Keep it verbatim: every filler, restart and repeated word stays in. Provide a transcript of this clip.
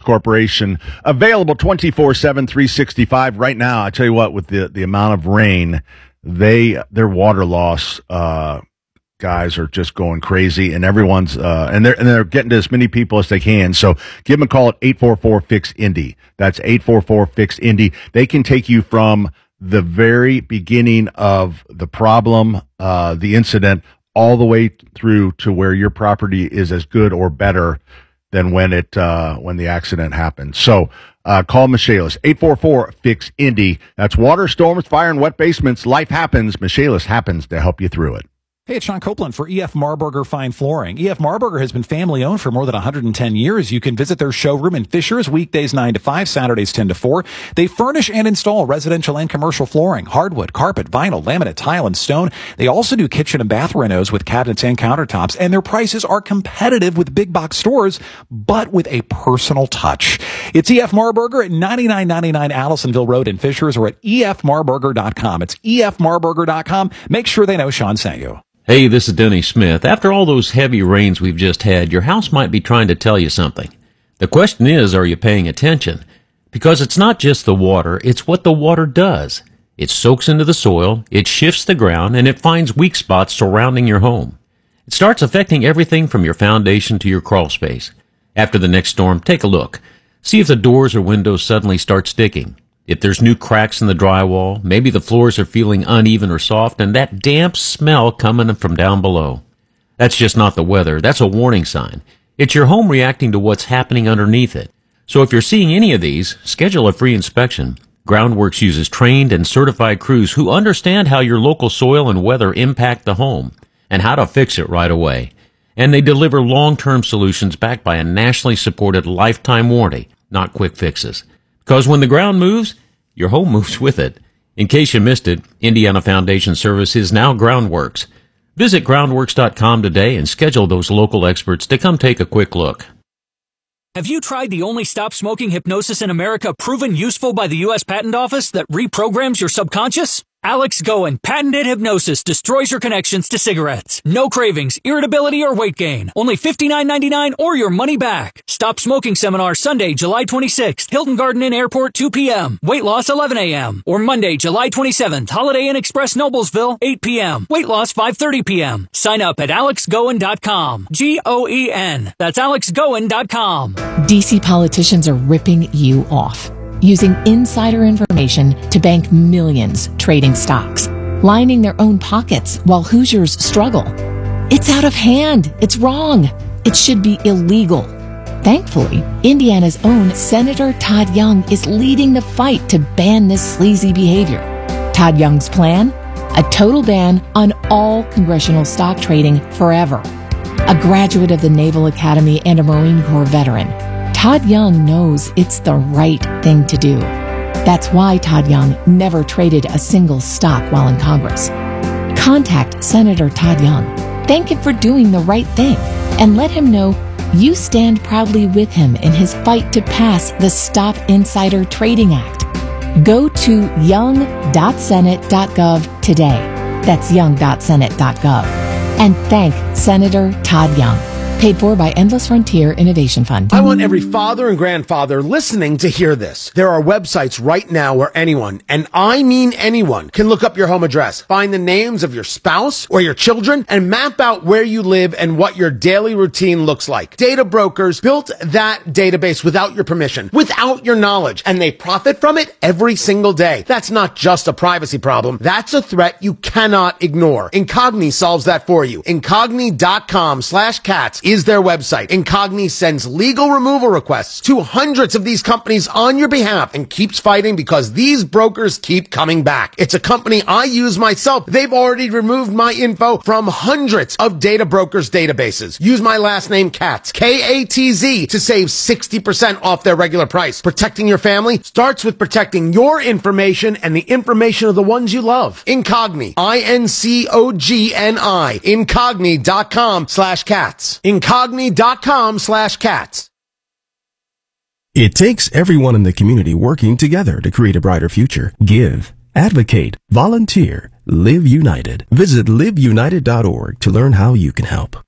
Corporation, available twenty-four seven, three sixty-five. Right now, I tell you what, with the, the amount of rain, they their water loss uh, guys are just going crazy, and everyone's uh, and they're and they're getting to as many people as they can. So give them a call at eight four four, fix Indy. That's eight four four, fix Indy. They can take you from the very beginning of the problem, uh, the incident, all the way through to where your property is as good or better than when it uh, when the accident happened. So uh, call Michaelis, eight four four, fix Indy. That's water, storms, fire, and wet basements. Life happens. Michaelis happens to help you through it. Hey, it's Sean Copeland for E F Marburger Fine Flooring. E F Marburger has been family-owned for more than one hundred ten years. You can visit their showroom in Fishers weekdays nine to five, Saturdays ten to four. They furnish and install residential and commercial flooring, hardwood, carpet, vinyl, laminate, tile, and stone. They also do kitchen and bath renos with cabinets and countertops, and their prices are competitive with big box stores, but with a personal touch. It's E F Marburger at ninety-nine ninety-nine Allisonville Road in Fishers, or at E F marburger dot com. It's E F marburger dot com. Make sure they know Sean sent you. Hey, this is Denny Smith. After all those heavy rains we've just had, your house might be trying to tell you something. The question is, are you paying attention? Because it's not just the water, it's what the water does. It soaks into the soil, it shifts the ground, and it finds weak spots surrounding your home. It starts affecting everything from your foundation to your crawl space. After the next storm, take a look. See if the doors or windows suddenly start sticking. If there's new cracks in the drywall, maybe the floors are feeling uneven or soft, and that damp smell coming from down below. That's just not the weather. That's a warning sign. It's your home reacting to what's happening underneath it. So if you're seeing any of these, schedule a free inspection. Groundworks uses trained and certified crews who understand how your local soil and weather impact the home and how to fix it right away. And they deliver long-term solutions backed by a nationally supported lifetime warranty, not quick fixes. Because when the ground moves, your home moves with it. In case you missed it, Indiana Foundation Service is now Groundworks. Visit groundworks dot com today and schedule those local experts to come take a quick look. Have you tried the only stop smoking hypnosis in America proven useful by the U S Patent Office that reprograms your subconscious? Alex Goen patented hypnosis destroys your connections to cigarettes. No cravings, irritability, or weight gain. Only fifty-nine ninety-nine or your money back. Stop Smoking Seminar Sunday, July twenty-sixth, Hilton Garden Inn Airport, two p.m. Weight loss, eleven a.m. Or Monday, July twenty-seventh, Holiday Inn Express Noblesville, eight p.m. Weight loss, five thirty p.m. Sign up at alex goen dot com. G O E N. That's alex goen dot com. D C politicians are ripping you off, using insider information to bank millions trading stocks, lining their own pockets while Hoosiers struggle. It's out of hand. It's wrong. It should be illegal. Thankfully, Indiana's own Senator Todd Young is leading the fight to ban this sleazy behavior. Todd Young's plan? A total ban on all congressional stock trading forever. A graduate of the Naval Academy and a Marine Corps veteran, Todd Young knows it's the right thing to do. That's why Todd Young never traded a single stock while in Congress. Contact Senator Todd Young, thank him for doing the right thing, and let him know you stand proudly with him in his fight to pass the Stop Insider Trading Act. Go to young dot senate dot gov today. That's young dot senate dot gov. And thank Senator Todd Young. Paid for by Endless Frontier Innovation Fund. I want every father and grandfather listening to hear this. There are websites right now where anyone, and I mean anyone, can look up your home address, find the names of your spouse or your children, and map out where you live and what your daily routine looks like. Data brokers built that database without your permission, without your knowledge, and they profit from it every single day. That's not just a privacy problem. That's a threat you cannot ignore. Incogni solves that for you. Incogni dot com slash cats is their website. Incogni sends legal removal requests to hundreds of these companies on your behalf and keeps fighting because these brokers keep coming back. It's a company I use myself. They've already removed my info from hundreds of data brokers' databases. Use my last name, Katz, K A T Z, to save sixty percent off their regular price. Protecting your family starts with protecting your information and the information of the ones you love. Incogni, I N C O G N I, incogni dot com slash cats. incogni dot com slash cats. It takes everyone in the community working together to create a brighter future. Give, advocate, volunteer, live united. Visit live united dot org to learn how you can help.